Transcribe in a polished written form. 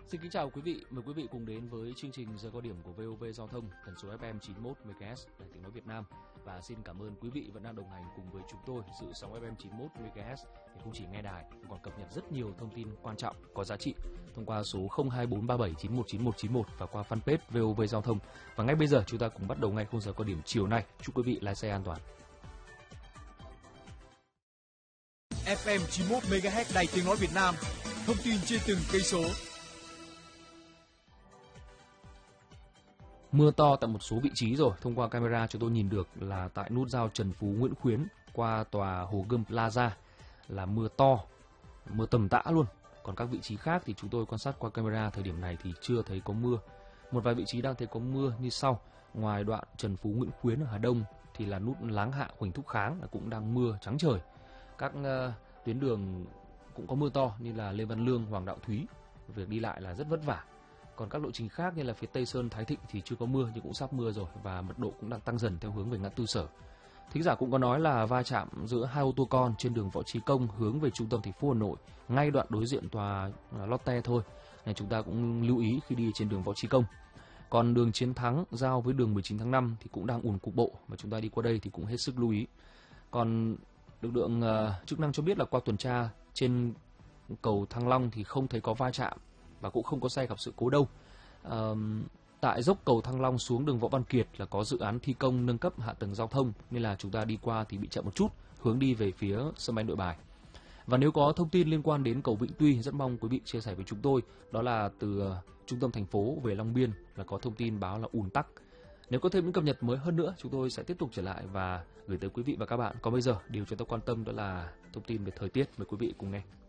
Xin kính chào quý vị, mời quý vị cùng đến với chương trình Giờ cao điểm của VOV Giao thông, tần số FM 91 MHz, Đài Tiếng nói Việt Nam. Và xin cảm ơn quý vị vẫn đang đồng hành cùng với chúng tôi dự sóng FM 91 MHz để không chỉ nghe đài, còn cập nhật rất nhiều thông tin quan trọng có giá trị thông qua số 02437919191 và qua fanpage VOV Giao thông. Và ngay bây giờ chúng ta cùng bắt đầu ngay khung giờ cao điểm chiều nay. Chúc quý vị lái xe an toàn. FM 91 MHz, Đài Tiếng nói Việt Nam. Thông tin trên từng cây số. Mưa to tại một số vị trí rồi, thông qua camera chúng tôi nhìn được là tại nút giao Trần Phú Nguyễn Khuyến qua tòa Hồ Gươm Plaza là mưa to, mưa tầm tã luôn. Còn các vị trí khác thì chúng tôi quan sát qua camera thời điểm này thì chưa thấy có mưa. Một vài vị trí đang thấy có mưa như sau. Ngoài đoạn Trần Phú Nguyễn Khuyến ở Hà Đông thì là nút Láng Hạ Huỳnh Thúc Kháng là cũng đang mưa trắng trời. Các tuyến đường cũng có mưa to như là Lê Văn Lương, Hoàng Đạo Thúy, việc đi lại là rất vất vả. Còn các lộ trình khác như là phía Tây Sơn, Thái Thịnh thì chưa có mưa nhưng cũng sắp mưa rồi và mật độ cũng đang tăng dần theo hướng về ngã tư Sở. Thính giả cũng có nói là va chạm giữa hai ô tô con trên đường Võ Chí Công hướng về trung tâm thành phố Hà Nội, ngay đoạn đối diện tòa Lotte thôi. Nên chúng ta cũng lưu ý khi đi trên đường Võ Chí Công. Còn đường Chiến Thắng giao với đường 19 tháng 5 thì cũng đang ùn cục bộ và chúng ta đi qua đây thì cũng hết sức lưu ý. Còn lực lượng chức năng cho biết là qua tuần tra trên cầu Thăng Long thì không thấy có va chạm và cũng không có xe gặp sự cố đâu. Tại dốc cầu Thăng Long xuống đường Võ Văn Kiệt là có dự án thi công nâng cấp hạ tầng giao thông nên là chúng ta đi qua thì bị chậm một chút, hướng đi về phía sân bay Nội Bài. Và nếu có thông tin liên quan đến cầu Vĩnh Tuy, rất mong quý vị chia sẻ với chúng tôi. Đó là từ trung tâm thành phố về Long Biên là có thông tin báo là ùn tắc. Nếu có thêm những cập nhật mới hơn nữa, chúng tôi sẽ tiếp tục trở lại và gửi tới quý vị và các bạn. Còn bây giờ, điều chúng tôi quan tâm đó là thông tin về thời tiết. Mời quý vị cùng nghe.